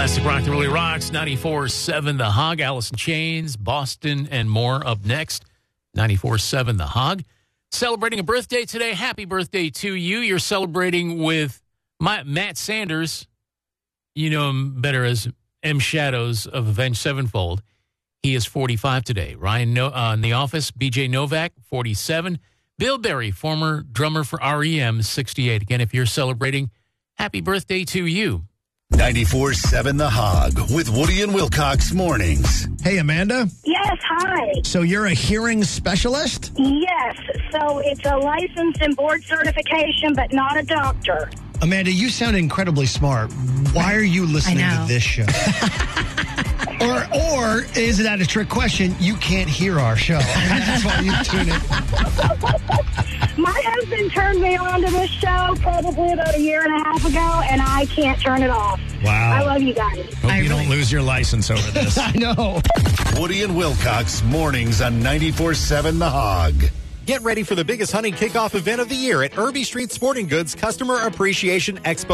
Classic rock that really rocks. 94.7 The Hog. Alice in Chains, Boston, and more up next. 94.7 The Hog. Celebrating a birthday today. Happy birthday to you. You're celebrating with Matt Sanders. You know him better as M. Shadows of Avenged Sevenfold. He is 45 today. Ryan in the office, BJ Novak, 47. Bill Berry, former drummer for REM, 68. Again, if you're celebrating, happy birthday to you. 94.7 The Hog with Woody and Wilcox mornings. Hey, Amanda. Yes, hi. So you're a hearing specialist? Yes, so it's a license and board certification, but not a doctor. Amanda, you sound incredibly smart. Why are you listening to this show? Or is that a trick question? You can't hear our show. And that's why you tune in. My husband turned me on to this show probably about a year and a half ago, and I can't turn it off. Wow. I love you guys. Hope you don't lose your license over this. I know. Woody and Wilcox mornings on 94.7 The Hog. Get ready for the biggest hunting kickoff event of the year at Irby Street Sporting Goods Customer Appreciation Expo.